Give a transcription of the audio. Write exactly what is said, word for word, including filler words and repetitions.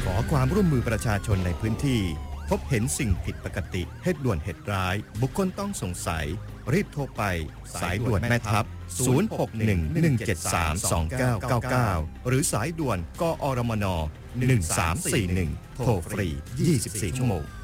ขอความร่วมมือประชาชนในพื้นที่พบเห็นสิ่งผิดปกติเหตุด่วนเหตุร้ายบุคคลต้องสงสัยรีบโทรไปสายด่วนแม่ทัพศูนย์ หก หนึ่ง หนึ่ง เจ็ด สาม สอง เก้า เก้า เก้าหรือสายด่วนกอรมนหนึ่ง สาม สี่ หนึ่งโทรฟรียี่สิบสี่ชั่วโมง